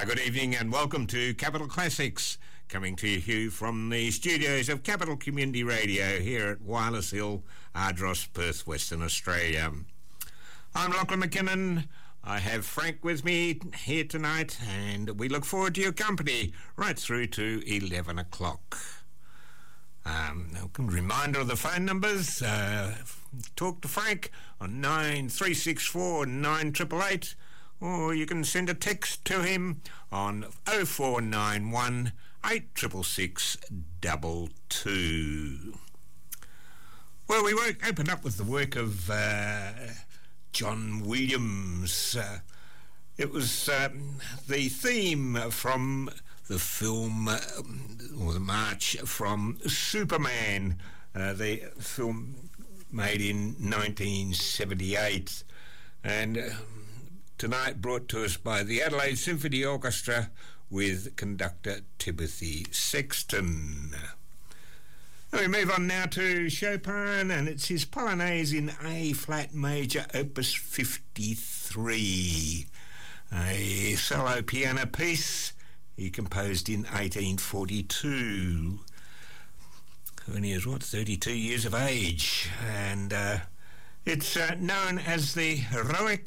Good evening and welcome to Capital Classics, coming to you from the studios of Capital Community Radio here at Wireless Hill, Ardross, Perth, Western Australia. I'm Lachlan McKinnon. I have Frank with me here tonight, and we look forward to your company right through to 11 o'clock. A reminder of the phone numbers. Talk to Frank on 9364 9888, or you can send a text to him on 0491 866 22. Well, we opened up with the work of John Williams. It was the theme from the film, or the march from Superman, the film made in 1978, and tonight brought to us by the Adelaide Symphony Orchestra with conductor Timothy Sexton. We move on now to Chopin, and it's his Polonaise in A-flat major, opus 53, a solo piano piece he composed in 1842. When he was, 32 years of age, and it's known as the Heroic.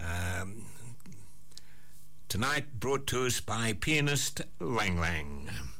Tonight brought to us by pianist Lang Lang.